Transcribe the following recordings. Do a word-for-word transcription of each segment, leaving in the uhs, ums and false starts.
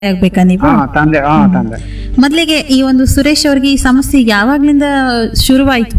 ಆಗ್ಬೇಕಾ ನೀವು? ಹಾ ತಂದೆ ಹಾ ತಂದೆ. ಮೊದ್ಲಿಗೆ ಈ ಒಂದು ಸುರೇಶ್ ಅವ್ರಿಗೆ ಈ ಸಮಸ್ಯೆ ಯಾವಾಗ್ಲಿಂದ ಶುರುವಾಯ್ತು?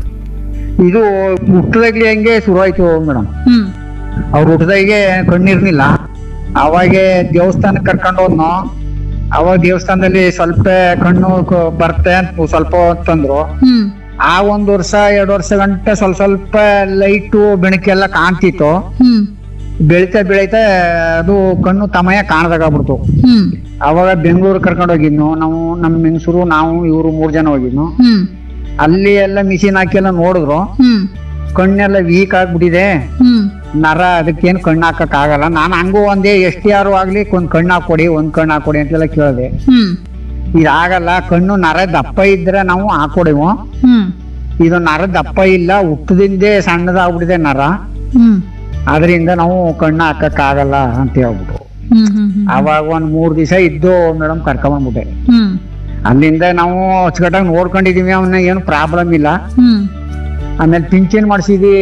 ಇದು ಹುಟ್ಟದಾಗ್ಲಿ ಹಂಗೆ ಶುರುವಾಯ್ತು ಮೇಡಮ್. ಹ್ಮ್ ಅವ್ರು ಹುಟ್ಟದಾಗೆ ಕಣ್ಣಿರ್ಲಿಲ್ಲ. ಅವಾಗ ದೇವಸ್ಥಾನಕ್ಕೆ ಕರ್ಕೊಂಡು ಹೋದ್ನು. ಅವಾಗ ದೇವಸ್ಥಾನದಲ್ಲಿ ಸ್ವಲ್ಪ ಕಣ್ಣು ಕ- ಬರ್ತೆ ಅಂತ ಸ್ವಲ್ಪ ತಂದ್ರು. ಹ್ಮ್ ಆ ಒಂದ್ ವರ್ಷ ಎರಡ್ ವರ್ಷ ಗಂಟೆ ಸ್ವಲ್ಪ ಸ್ವಲ್ಪ ಲೈಟು ಬೆಳಕೆಲ್ಲ ಕಾಣ್ತಿತ್ತು. ಹ್ಮ್ ಬೆಳಿತಾ ಬೆಳಿತಾ ಅದು ಕಣ್ಣು ತಮಯ ಕಾಣದಾಗ್ಬಿಡ್ತು. ಹ್ಮ್ ಅವಾಗ ಬೆಂಗಳೂರು ಕರ್ಕೊಂಡು ಹೋಗಿದ್ನು ನಾವು, ನಮ್ಮ ಹೆಂಗಸರು ನಾವು ಇವ್ರು ಮೂರ್ ಜನ ಹೋಗಿದ್ನು. ಹ್ಮ್ ಅಲ್ಲಿ ಎಲ್ಲ ಮಿಷಿನ್ ಹಾಕಿ ಎಲ್ಲ ನೋಡಿದ್ರು, ಹ್ಮ್ ಕಣ್ಣೆಲ್ಲ ವೀಕ್ ಆಗ್ಬಿಟ್ಟಿದೆ, ಹ್ಮ್ ನರ ಅದಕ್ಕೇನು ಕಣ್ಣು ಹಾಕಕ್ ಆಗಲ್ಲ. ನಾನು ಹಂಗೂ ಒಂದೇ ಎಷ್ಟು ಯಾರು ಆಗ್ಲಿ ಒಂದ್ ಕಣ್ಣು ಹಾಕೊಡಿ ಒಂದ್ ಕಣ್ಣು ಹಾಕೊಡಿ ಅಂತೆಲ್ಲ ಕೇಳಿದೆ. ಹ್ಮ್ ಇದಾಗಲ್ಲ, ಕಣ್ಣು ನರ ದಪ್ಪ ಇದ್ರೆ ನಾವು ಹಾಕೊಡಿವು. ಹ್ಮ್ ಇದು ನರ ದಪ್ಪ ಇಲ್ಲ, ಹುಟ್ಟದಿಂದೇ ಸಣ್ಣದಾಗ್ಬಿಟ್ಟಿದೆ ನರ, ಹ್ಮ್ ಅದರಿಂದ ನಾವು ಕಣ್ಣು ಹಾಕಕ್ ಆಗಲ್ಲ ಅಂತ ಹೇಳ್ಬಿಟ್ಟು ಹ್ಮ್ ಹ್ಮ್ ಹ್ಮ್ ಅವಾಗ ಒಂದ್ ಮೂರ್ ದಿವಸ ಇದ್ದು ಮೇಡಮ್ ಕರ್ಕೊಂಬಂದ್ಬಿಟ್ಟೆ. ಹ್ಮ್ ಅಲ್ಲಿಂದ ನಾವು ಅಚ್ಚುಕಟ್ಟಾಗಿ ನೋಡ್ಕೊಂಡಿದೀವಿ, ಅವನ್ನ ಏನು ಪ್ರಾಬ್ಲಮ್ ಇಲ್ಲ. ಹ್ಮ್ ಆಮೇಲೆ ಪಿಂಚಿನ್ ಮಾಡಿಸಿದ್ವಿ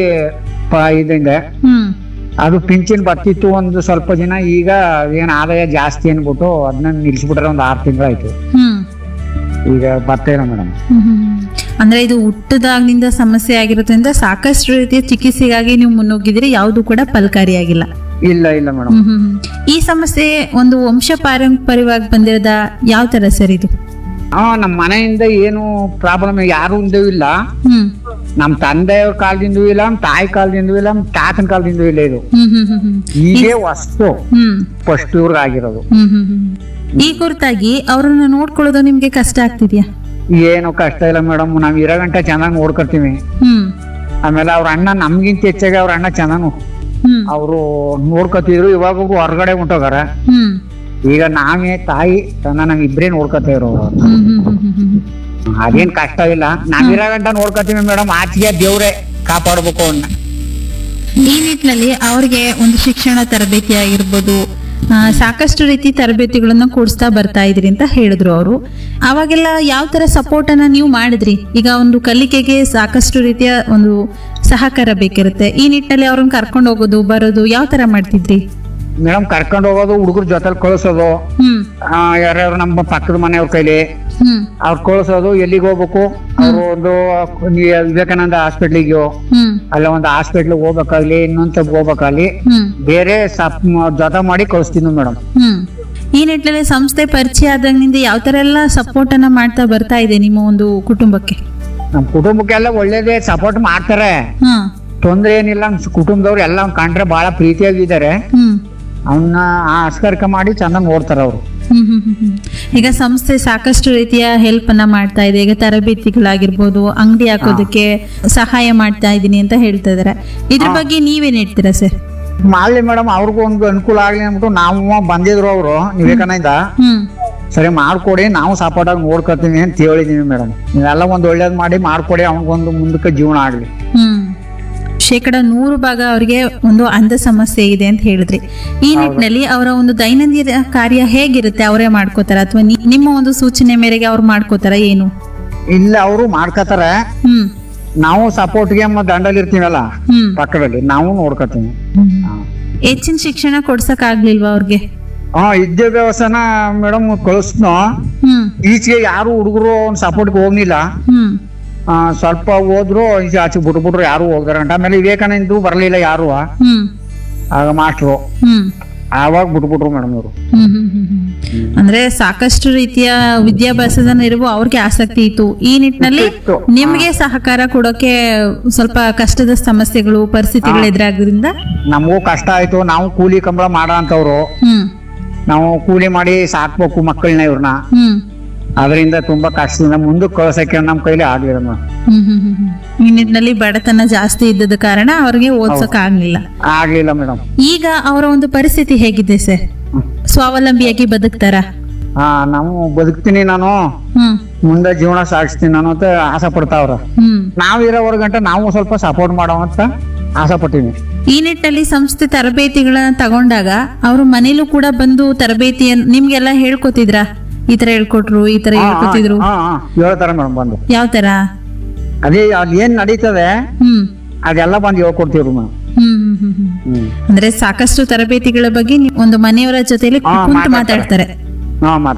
ಇದರಿಂದ, ಹ್ಮ್ ಅದು ಪಿಂಚಿನ್ ಬರ್ತಿತ್ತು ಒಂದು ಸ್ವಲ್ಪ ದಿನ. ಈಗ ಏನ್ ಆದಾಯ ಜಾಸ್ತಿ ಅನ್ಬಿಟ್ಟು ಅದನ್ನ ನಿಲ್ಸ್ಬಿಟ್ರೆ ಒಂದ್ ಆರು ತಿಂಗಳಾಯ್ತು. ಹ್ಮ್ ಈಗ ಬರ್ತಾ ಇಲ್ಲ ಮೇಡಮ್. ಹ್ಮ್ ಹ್ಮ್. ಅಂದ್ರೆ ಇದು ಹುಟ್ಟದಾಗ್ಲಿಂದ ಸಮಸ್ಯೆ ಆಗಿರೋದ್ರಿಂದ ಸಾಕಷ್ಟು ರೀತಿಯ ಚಿಕಿತ್ಸೆಗಾಗಿ ನೀವು ಮುನ್ನುಗ್ಗಿದ್ರೆ ಯಾವುದು ಕೂಡ ಫಲಕಾರಿಯಾಗಿಲ್ಲ. ಇಲ್ಲ ಇಲ್ಲ ಮೇಡಮ್. ಹ್ಮ್ ಹ್ಮ್ ಹ್ಮ್. ಈ ಸಮಸ್ಯೆ ಒಂದು ವಂಶ ಪಾರಂಪರ್ಯವಾಗಿ ಬಂದಿರೋದ ಯಾವ ತರ ಸರ್ ಇದು? ಹಾ ನಮ್ ಮನೆಯಿಂದ ಏನು ಪ್ರಾಬ್ಲಮ್ ಯಾರು ಇಂದೂ ಇಲ್ಲ. ಹ್ಮ್ ನಮ್ ತಂದೆಯವ್ರ ಕಾಲದಿಂದೂ ಇಲ್ಲ, ನಮ್ ತಾಯಿ ಕಾಲದಿಂದೂ ಇಲ್ಲ, ನಮ್ ತಾತನ ಕಾಲದಿಂದೂ ಇಲ್ಲ. ಇದು ಹ್ಮ್ ಹ್ಮ್ ಹ್ಮ್ ಹ್ಮ್. ಈಗೇ ವಸ್ತು ಹ್ಮ್ ಫಸ್ಟ್ ಇವ್ರಿಗೆ ಆಗಿರೋದು. ಹ್ಮ್ ಹ್ಮ್ ಹ್ಮ್. ಈ ಕುರಿತಾಗಿ ಅವ್ರನ್ನ ನೋಡ್ಕೊಳ್ಳೋದು ನಿಮ್ಗೆ ಕಷ್ಟ ಆಗ್ತಿದ್ಯಾ? ಏನು ಕಷ್ಟ ಇಲ್ಲ ಮೇಡಮ್, ನಾವ್ ಇರೋ ಗಂಟೆ ಚೆನ್ನಾಗಿ ನೋಡ್ಕೊಳ್ತೀವಿ. ಹ್ಮ್ ಆಮೇಲೆ ಅವ್ರ ಅಣ್ಣ ನಮ್ಗಿಂತ ಹೆಚ್ಚಾಗಿ ಅವ್ರ ಅಣ್ಣ ಚೆನ್ನಾನು ಹ್ಮ್ ಅವರು ನೋಡ್ಕೊತಿದ್ರು. ಇವಾಗ ಒಬ್ರು ಹೊರಗಡೆ ಹೊಂಟೋಗಾರ. ಹ್ಮ್ ಈಗ ನಾವೇ ತಾಯಿ ತನ್ನ ನಾವ್ ಇಬ್ರೇ ನೋಡ್ಕೊತಾ ಇರೋರು. ಹ್ಮ್ ಹ್ಮ್ ಹ್ಮ್ ಹ್ಮ್ ಹ್ಮ್. ಅದೇನ್ ಕಷ್ಟ ಇಲ್ಲ, ನಾವ್ ಇರೋ ಗಂಟ ನೋಡ್ಕೊತೀವಿ ಮೇಡಮ್. ಆಚೆಗೆ ದೇವ್ರೆ ಕಾಪಾಡ್ಬೇಕು ಅವನ್ನ. ಈ ನಿಟ್ಟಿನಲ್ಲಿ ಅವ್ರಿಗೆ ಒಂದು ಶಿಕ್ಷಣ ತರಬೇತಿ ಆಗಿರ್ಬೋದು, ಆ, ಸಾಕಷ್ಟು ರೀತಿ ತರಬೇತಿಗಳನ್ನ ಕೊಡಿಸ್ತಾ ಬರ್ತಾ ಇದ್ರಿ ಅಂತ ಹೇಳಿದ್ರು ಅವರು. ಅವಾಗೆಲ್ಲ ಯಾವ ತರ ಸಪೋರ್ಟ್ ಅನ್ನ ನೀವು ಮಾಡಿದ್ರಿ? ಈಗ ಒಂದು ಕಲಿಕೆಗೆ ಸಾಕಷ್ಟು ರೀತಿಯ ಒಂದು ಸಹಕಾರ ಬೇಕಿರುತ್ತೆ. ಈ ನಿಟ್ಟಿನಲ್ಲಿ ಅವ್ರನ್ನ ಕರ್ಕೊಂಡು ಹೋಗೋದು ಬರೋದು ಯಾವ ತರ ಮಾಡ್ತಿದ್ರಿ? ಮೇಡಮ್ ಕರ್ಕೊಂಡು ಹೋಗೋದು, ಹುಡುಗರ ಜೊತೆಲಿ ಕಳ್ಸೋದು, ಹ್ಮ್ ಆ, ಯಾರ್ಯಾರು ನಮ್ಮ ಪಕ್ಕದ ಮನೆಯವ್ರ ಕೈಲಿ ಹ್ಮ್ ಅವ್ರು ಕಳ್ಸೋದು. ಎಲ್ಲಿಗೆ ಹೋಗ್ಬೇಕು, ಅವ್ರು ಒಂದು ವಿವೇಕಾನಂದ ಹಾಸ್ಪಿಟ್ಲಿಗೆ, ಹ್ಮ್ ಅಲ್ಲ ಒಂದು ಹಾಸ್ಪಿಟ್ಲಿಗೆ ಹೋಗ್ಬೇಕಾಗ್ಲಿ, ಇನ್ನೊಂದ್ ತಪ್ಪ ಹೋಗ್ಬೇಕಾಗ್ಲಿ, ಹ್ಮ್ ಬೇರೆ ಸಪ್ ಜೊತೆ ಮಾಡಿ ಕಳಿಸ್ತೀನಿ ಮೇಡಮ್. ಹ್ಮ್. ಈ ನಿಟ್ಟಿನಲ್ಲಿ ಸಂಸ್ಥೆ ಪರಿಚಯ ಆದಾಗಿನಿಂದ ಯಾವ ತರ ಎಲ್ಲ ಸಪೋರ್ಟ್ ಅನ್ನ ಮಾಡ್ತಾ ಬರ್ತಾ ಇದೆ ನಿಮ್ಮ ಒಂದು ಕುಟುಂಬಕ್ಕೆ? ನಮ್ ಕುಟುಂಬಕ್ಕೆಲ್ಲ ಒಳ್ಳೇದೇ ಸಪೋರ್ಟ್ ಮಾಡ್ತಾರೆ, ಹಾ ತೊಂದ್ರೆ ಏನಿಲ್ಲ. ನಮ್ ಕುಟುಂಬದವ್ರು ಎಲ್ಲ ಅವ್ನ್ ಕಂಡ್ರೆ ಬಹಳ ಪ್ರೀತಿಯಾಗಿದ್ದಾರೆ. ಹ್ಮ್ ಅವನ್ನ ಆಸ್ಕರ್ಕ ಮಾಡಿ ಚೆನ್ನಾಗಿ ನೋಡ್ತಾರೆ ಅವರು. ಹ್ಮ್ ಹ್ಮ್ ಹ್ಮ್ ಹ್ಮ್. ಈಗ ಸಂಸ್ಥೆ ಸಾಕಷ್ಟು ರೀತಿಯ ಹೆಲ್ಪ್ ಅನ್ನ ಮಾಡ್ತಾ ಇದೆ. ಈಗ ತರಬೇತಿಗಳಾಗಿರ್ಬೋದು, ಅಂಗಡಿ ಹಾಕೋದಕ್ಕೆ ಸಹಾಯ ಮಾಡ್ತಾ ಇದೀನಿ ಅಂತ ಹೇಳ್ತಾ ಇದಾರೆ. ಇದ್ರ ಬಗ್ಗೆ ನೀವೇನ್ ಹೇಳ್ತೀರಾ ಸರ್? ಮಾಡ್ಲಿ ಮೇಡಮ್, ಅವ್ರಿಗೂ ಒಂದು ಅನುಕೂಲ ಆಗ್ಲಿ ಅಂದ್ಬಿಟ್ಟು ನಾವು ಬಂದಿದ್ರು ಅವರು ವಿವೇಕಾನಂದ. ಹ್ಮ್ ಸರಿ ಮಾಡ್ಕೊಡಿ, ನಾವು ಸಪೋರ್ಟ್ ಆಗಿ ನೋಡ್ಕೊತೀವಿ ಅಂತ ಹೇಳಿದೀವಿ ಮೇಡಮ್. ನೀವೆಲ್ಲ ಒಂದ್ ಒಳ್ಳೇದ್ ಮಾಡಿ ಮಾಡ್ಕೊಡಿ, ಅವನಿಗೊಂದು ಮುಂದಕ್ಕೆ ಜೀವನ ಆಗ್ಲಿ. ಹ್ಮ್. ಶೇಕಡ ನೂರು ಭಾಗ ಅವರಿಗೆ ಒಂದು ಅಂಧ ಸಮಸ್ಯೆ ಇದೆ ಅಂತ ಹೇಳಿದ್ರಿ. ಈ ನಿಟ್ಟಿನಲ್ಲಿ ಅವರ ಒಂದು ದೈನಂದಿನ ಕಾರ್ಯ ಹೇಗಿರುತ್ತೆ? ಅವರೇ ಮಾಡ್ಕೋತಾರ ಅಥವಾ ನಿಮ್ಮ ಒಂದು ಸೂಚನೆ ಮೇರೆಗೆ ಅವ್ರು ಮಾಡ್ಕೋತಾರ ಏನು? ಇಲ್ಲ ಅವರು ಮಾಡ್ಕೊತಾರೆ, ಹ್ಮ್ ನಾವು ಸಪೋರ್ಟ್ಗೆ ದಂಡಲ್ಲಿ ಇರ್ತೀವಲ್ಲ ಹ್ಮ್ ಪಕ್ಕದಲ್ಲಿ, ನಾವು ನೋಡ್ಕೊತೀವಿ. ಹೆಚ್ಚಿನ ಶಿಕ್ಷಣ ಕೊಡ್ಸಕ್ ಆಗ್ಲಿಲ್ವಾ ಅವ್ರಿಗೆ? ಹಾ ವಿದ್ಯಾಭ್ಯಾಸನ ಮೇಡಮ್ ಕಳಿಸ್ನೋ. ಹ್ಮ್ ಈಚೆಗೆ ಯಾರು ಹುಡುಗರು ಒಂದ್ ಸಪೋರ್ಟ್ಗೆ ಹೋಗ್ಲಿಲ್ಲ. ಹ್ಮ್ ಆ, ಸ್ವಲ್ಪ ಹೋದ್ರು ಈಚೆ ಆಚೆ ಬಿಟ್ಬಿಟ್ರು, ಯಾರು ಹೋಗ್ದಾರಂಟ. ಆಮೇಲೆ ವಿವೇಕಾನಂದ ಬರ್ಲಿಲ್ಲ ಯಾರು, ಹ್ಮ್ ಆಗ ಮಾಸ್ಟ್ರು ಹ್ಮ್ ಆವಾಗ ಬಿಟ್ಬಿಟ್ರು ಮೇಡಮ್ ಅವರು. ಹ್ಮ್ ಹ್ಮ್ ಹ್ಮ್ ಹ್ಮ್. ಅಂದ್ರೆ ಸಾಕಷ್ಟು ರೀತಿಯ ವಿದ್ಯಾಭ್ಯಾಸದ ನೆರವು ಅವ್ರಿಗೆ ಆಸಕ್ತಿ ಇತ್ತು. ಈ ನಿಟ್ಟಿನಲ್ಲಿ ಇತ್ತು. ನಿಮ್ಗೆ ಸಹಕಾರ ಕೊಡೋಕೆ ಸ್ವಲ್ಪ ಕಷ್ಟದ ಸಮಸ್ಯೆಗಳು ಪರಿಸ್ಥಿತಿಗಳು ಎದುರಾಗೋದ್ರಿಂದ ನಮಗೂ ಕಷ್ಟ ಆಯ್ತು. ನಾವು ಕೂಲಿ ಕಂಬಳ ಮಾಡೋ ಅಂತವ್ರು, ಹ್ಮ್ ನಾವು ಕೂಲಿ ಮಾಡಿ ಸಾಕ್ಬೇಕು ಮಕ್ಕಳನ್ನ, ಇವ್ರನ್ನ. ಹ್ಮ್ ಅದರಿಂದ ತುಂಬಾ ಕಷ್ಟದಿಂದ ಮುಂದಕ್ಕೆ ಕಳ್ಸಕ್ಕೆ ನಮ್ ಕೈಲಿ ಆಗ್ಲಿಲ್ಲ ಮೇಡಮ್. ಹ್ಮ್ ಹ್ಮ್ ಹ್ಮ್ ಹ್ಮ್. ಈ ನಿಟ್ಟಿನಲ್ಲಿ ಬಡತನ ಜಾಸ್ತಿ ಇದ್ದದ ಕಾರಣ ಅವ್ರಿಗೆ ಓದ್ಸಕ್ ಆಗ್ಲಿಲ್ಲ. ಆಗ್ಲಿಲ್ಲ ಮೇಡಮ್. ಈಗ ಅವರ ಒಂದು ಪರಿಸ್ಥಿತಿ ಹೇಗಿದೆ ಸರ್? ಸ್ವಾವಲಂಬಿಯಾಗಿ ಬದುಕ್ತಾರ? ಹಾ ನಾವು ಬದುಕ್ತೀನಿ, ನಾನು ಹ್ಮ್ ಮುಂದೆ ಜೀವನ ಸಾಗಿಸ್ತೀನಿ ನಾನು ಅಂತ ಆಸೆ ಪಡ್ತಾವ್ರ. ಹ್ಮ್. ನಾವ್ ಇರೋವರ್ ಗಂಟ ನಾವು ಸ್ವಲ್ಪ ಸಪೋರ್ಟ್ ಮಾಡೋ ಅಂತ ಆಸೆ ಪಟ್ಟಿನಿ. ಈ ನಿಟ್ಟಿನಲ್ಲಿ ಸಂಸ್ಥೆ ತರಬೇತಿಗಳನ್ನ ತಗೊಂಡಾಗ ಅವರು ಮನೇಲೂ ಕೂಡ ಬಂದು ತರಬೇತಿ ನಿಮ್ಗೆಲ್ಲ ಹೇಳ್ಕೊತಿದ್ರ? ಈ ತರ ಹೇಳ್ಕೊಟ್ರು, ಈ ತರ ಹೇಳ್ಕೊತಿದ್ರು? ಹಾ ಹಾ ಹೇಳ್ತಾರ ಮೇಡಮ್ ಬಂದು. ಯಾವ ತರ? ಅದೇ ಅಲ್ಲಿ ಏನ್ ನಡೀತದೆ ಹ್ಮ್ ಅದೆಲ್ಲ ಬಂದು ಹೇಳ್ಕೊಡ್ತೀವ್ರಿ ಮೇಡಮ್. ಹ್ಮ್ ಹ್ಮ್ ಹ್ಮ್ ಹ್ಮ್. ಹ್ಮ್ ಅಂದ್ರೆ ಸಾಕಷ್ಟು ತರಬೇತಿಗಳ ಬಗ್ಗೆ ನೀವು ಒಂದು ಮನೆಯವರ ಜೊತೆಲಿ ಹಾ, ಕುಂತು ಮಾತಾಡ್ತಾರೆ. ಮಾತಾಡ್ತಾರೆ. ಹಾ ಮಾತಾಡ